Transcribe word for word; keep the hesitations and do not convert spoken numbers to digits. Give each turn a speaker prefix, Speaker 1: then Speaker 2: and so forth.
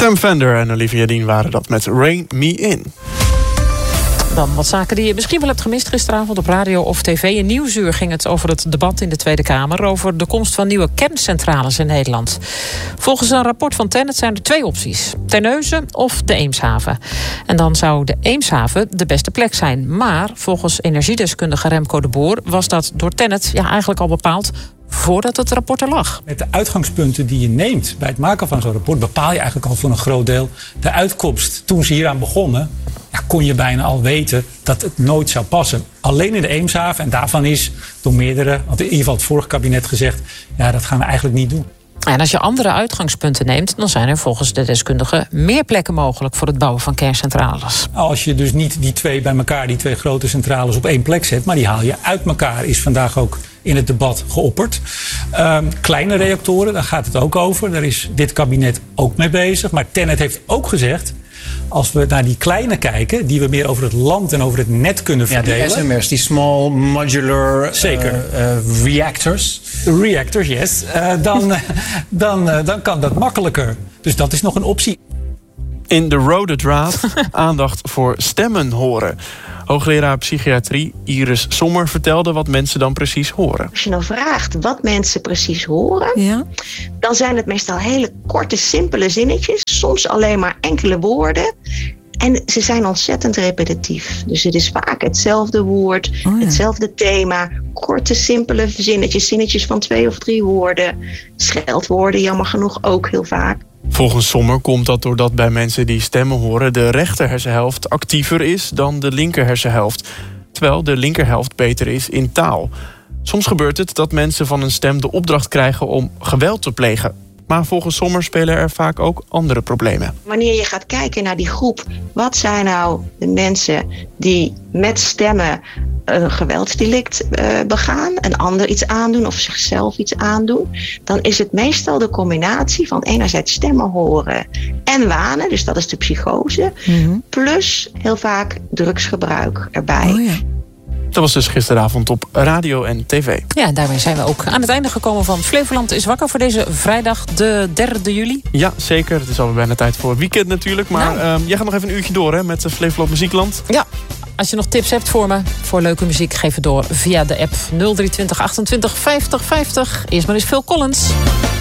Speaker 1: Sam Fender en Olivia Dean waren dat met Rein Me In.
Speaker 2: Dan wat zaken die je misschien wel hebt gemist gisteravond op radio of tv. In Nieuwsuur ging het over het debat in de Tweede Kamer over de komst van nieuwe kerncentrales in Nederland. Volgens een rapport van TenneT zijn er twee opties. Terneuzen of de Eemshaven. En dan zou de Eemshaven de beste plek zijn. Maar volgens energiedeskundige Remco de Boer was dat door TenneT ja, eigenlijk al bepaald voordat het rapport er lag.
Speaker 3: Met de uitgangspunten die je neemt bij het maken van zo'n rapport bepaal je eigenlijk al voor een groot deel de uitkomst. Toen ze hieraan begonnen, ja, kon je bijna al weten dat het nooit zou passen. Alleen in de Eemshaven, en daarvan is door meerdere, want in ieder geval het vorige kabinet gezegd, ja, dat gaan we eigenlijk niet doen.
Speaker 2: En als je andere uitgangspunten neemt, dan zijn er volgens de deskundigen meer plekken mogelijk voor het bouwen van kerncentrales.
Speaker 3: Als je dus niet die twee bij elkaar, die twee grote centrales op één plek zet, maar die haal je uit elkaar, is vandaag ook in het debat geopperd. Um, kleine reactoren, daar gaat het ook over. Daar is dit kabinet ook mee bezig. Maar TenneT heeft ook gezegd, als we naar die kleine kijken, die we meer over het land en over het net kunnen verdelen.
Speaker 4: Ja, die S M R's, die small modular
Speaker 3: Zeker.
Speaker 4: Uh, uh, reactors.
Speaker 3: Reactors, yes. Uh, dan, uh, dan, uh, dan kan dat makkelijker. Dus dat is nog een optie.
Speaker 1: In de Rode Draad aandacht voor stemmen horen. Hoogleraar psychiatrie Iris Sommer vertelde wat mensen dan precies horen.
Speaker 5: Als je nou vraagt wat mensen precies horen, ja, dan zijn het meestal hele korte, simpele zinnetjes. Soms alleen maar enkele woorden. En ze zijn ontzettend repetitief. Dus het is vaak hetzelfde woord, oh ja, hetzelfde thema. Korte, simpele zinnetjes, zinnetjes van twee of drie woorden. Scheldwoorden, jammer genoeg ook heel vaak.
Speaker 1: Volgens Sommer komt dat doordat bij mensen die stemmen horen de rechter hersenhelft actiever is dan de linker hersenhelft. Terwijl de linkerhelft beter is in taal. Soms gebeurt het dat mensen van een stem de opdracht krijgen om geweld te plegen. Maar volgens Sommer spelen er vaak ook andere problemen.
Speaker 5: Wanneer je gaat kijken naar die groep, wat zijn nou de mensen die met stemmen een geweldsdelict uh, begaan, een ander iets aandoen of zichzelf iets aandoen, dan is het meestal de combinatie van enerzijds stemmen horen en wanen, dus dat is de psychose, mm-hmm, plus heel vaak drugsgebruik erbij.
Speaker 2: Oh ja.
Speaker 1: Dat was dus gisteravond op radio en tv.
Speaker 2: Ja, daarmee zijn we ook aan het einde gekomen van Flevoland is wakker voor deze vrijdag, de derde juli.
Speaker 1: Ja, zeker. Het is alweer bijna tijd voor het weekend natuurlijk. Maar nou, um, jij gaat nog even een uurtje door hè, met Flevoland Muziekland.
Speaker 2: Ja, als je nog tips hebt voor me, voor leuke muziek, geef het door via de app nul drie twintig achtentwintig vijftig vijftig. Eerst maar eens Phil Collins.